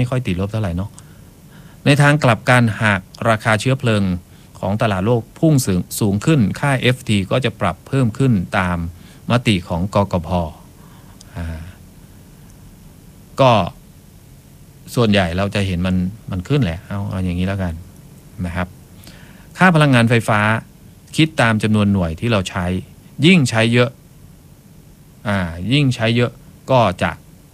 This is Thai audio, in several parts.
ไม่ค่อยติดลบเท่าไหร่เนาะในทางกลับกันหากราคาเชื้อเพลิงของตลาดโลกพุ่งสูงขึ้นค่า FT ก็จะปรับเพิ่มขึ้นตามมติของกกพ.ก็ส่วนใหญ่เราจะเห็นมันขึ้นแหละเอาอย่างนี้แล้วกันนะครับค่าพลังงานไฟฟ้าคิดตามจำนวนหน่วยที่เราใช้ยิ่งใช้เยอะยิ่งใช้เยอะก็จะ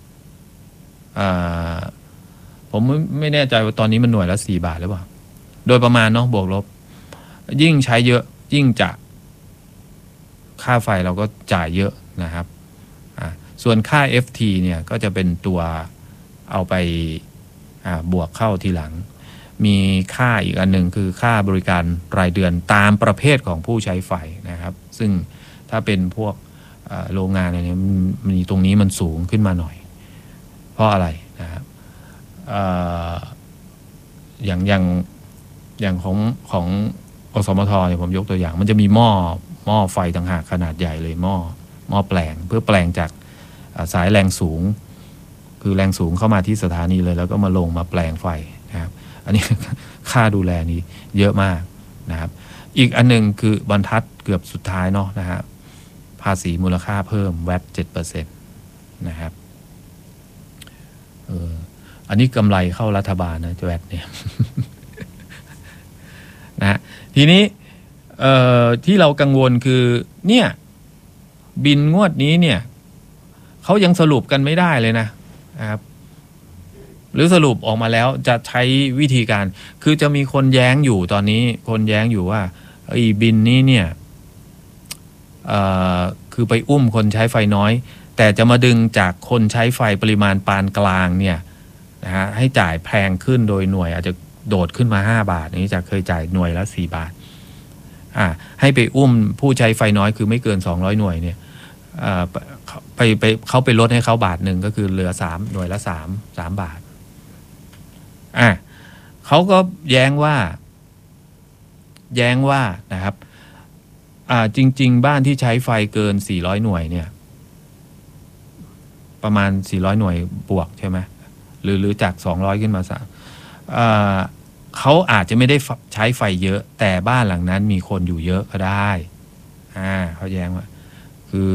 ผมไม่แน่ใจว่าตอนนี้มันหน่วยละ4 บาทหรือเปล่าโดยประมาณเนาะบวกลบยิ่งใช้เยอะยิ่งจะค่าไฟเราก็จ่ายเยอะนะครับส่วนค่า FT เนี่ยก็จะเป็นตัวเอาไปบวกเข้าทีหลังมีค่าอีกอันหนึ่งคือค่าบริการรายเดือนตามประเภทของผู้ใช้ไฟนะครับซึ่งถ้าเป็นพวกโรงงานอะไรเนี่ยมีตรงนี้มันสูงขึ้นมาหน่อยเพราะอะไรนะครับอย่างของอสมทเนี่ยผมยกตัวอย่างมันจะมีหม้อไฟต่างหากขนาดใหญ่เลยหม้อแปลงเพื่อแปลงจากสายแรงสูงคือแรงสูงเข้ามาที่สถานีเลยแล้วก็มาลงมาแปลงไฟนะครับอันนี้ ค่าดูแลนี้เยอะมากนะครับอีกอันนึงคือบรรทัดเกือบสุดท้ายเนาะนะฮะภาษีมูลค่าเพิ่ม VAT 7% นะครับอันนี้กำไรเข้ารัฐบาลนะ VAT เนี่ย นะทีนี้ที่เรากังวลคือเนี่ยบินงวดนี้เนี่ยเขายังสรุปกันไม่ได้เลยนะครับหรือสรุปออกมาแล้วจะใช้วิธีการคือจะมีคนแย้งอยู่ตอนนี้คนแย้งอยู่ว่าไอ้บินนี้เนี่ยคือไปอุ้มคนใช้ไฟน้อยแต่จะมาดึงจากคนใช้ไฟปริมาณปานกลางเนี่ยนะฮะให้จ่ายแพงขึ้นโดยหน่วยอาจจะโดดขึ้นมา5 บาทนี้จากเคยจ่ายหน่วยละ4 บาทให้ไปอุ้มผู้ใช้ไฟน้อยคือไม่เกิน200 หน่วยเนี่ยไปเขาไปลดให้เขา1 บาทก็คือเหลือ3 หน่วยละ3 บาทเขาก็แย้งว่านะครับจริงๆบ้านที่ใช้ไฟเกิน400 หน่วยเนี่ยประมาณ400 หน่วยบวกใช่ไหมหรือจาก200ขึ้นมาเขาอาจจะไม่ได้ใช้ไฟเยอะแต่บ้านหลังนั้นมีคนอยู่เยอะก็ได้เขาแย้งว่าคือ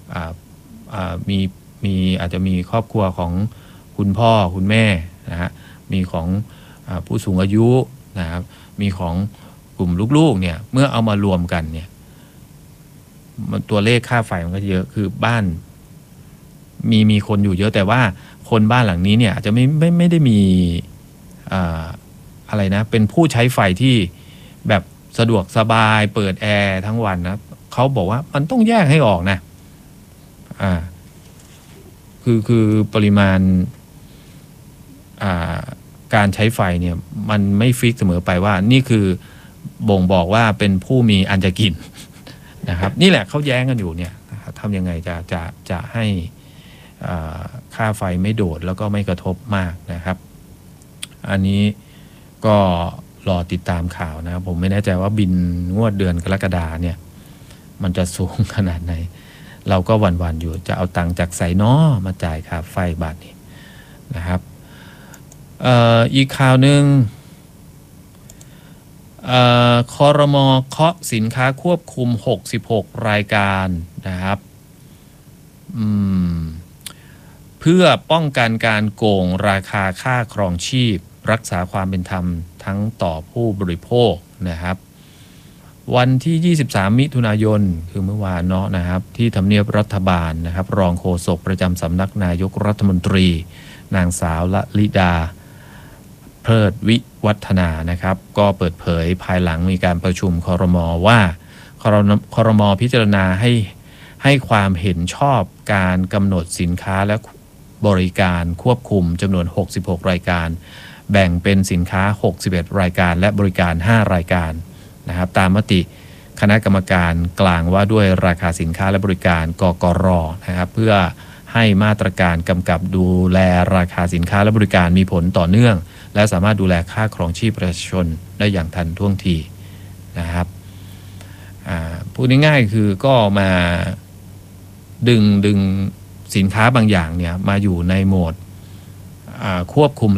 มีอาจจะมีครอบครัวของคุณพ่อคุณแม่นะฮะมีของผู้สูงอายุนะครับมีของกลุ่มลูกๆเนี่ยเมื่อเอามารวมกันเนี่ยตัวเลขค่าไฟมันก็เยอะคือบ้านมีคนอยู่เยอะแต่ว่าคนบ้านหลังนี้เนี่ยอาจจะไม่ได้มีอะไรนะเป็นผู้ใช้ไฟที่แบบสะดวกสบายเปิดแอร์ทั้งวันนะเขาบอกว่ามันต้องแยกให้ออกนะคือปริมาณการใช้ไฟเนี่ยมันไม่ฟิกเสมอไปว่านี่คือบ่งบอกว่าเป็นผู้มีอันจะกินนะครับนี่แหละเขาแย้งกันอยู่เนี่ยทำยังไงจะให้ค่าไฟไม่โดดแล้วก็ไม่กระทบมากนะครับอันนี้ก็รอติดตามข่าวนะครับผมไม่แน่ใจว่าบินงวดเดือนกรกฎาเนี่ยมันจะสูงขนาดไหนเราก็หวั่นๆอยู่จะเอาตังค์จากไสน้อมาจ่ายค่าไฟบาทนี้นะครับอีกข่าวหนึ่งครม.เคาะสินค้าควบคุม66 รายการนะครับเพื่อป้องกันการโกงราคาค่าครองชีพรักษาความเป็นธรรมทั้งต่อผู้บริโภคนะครับวันที่23 มิถุนายนคือเมื่อวานเนาะนะครับที่ทำเนียบรัฐบาลนะครับรองโฆษกประจำสำนักนายกรัฐมนตรีนางสาวละลิดาเพิดวิวัฒนานะครับก็เปิดเผยภายหลังมีการประชุมครม.ว่าครม.พิจารณาให้ความเห็นชอบการกำหนดสินค้าและบริการควบคุมจำนวน66 รายการแบ่งเป็นสินค้า61 รายการและบริการ5 รายการนะครับตามมติคณะกรรมการกลางว่าด้วยราคาสินค้าและบริการกกร.นะครับเพื่อให้มาตรการกำกับดูแลราคาสินค้าและบริการมีผลต่อเนื่องและสามารถดูแลค่าครองชีพประชาชนได้อย่างทันท่วงทีนะครับพูดง่ายๆคือก็มาดึงสินค้าบางอย่างเนี่ยมาอยู่ในโหมดควบคุม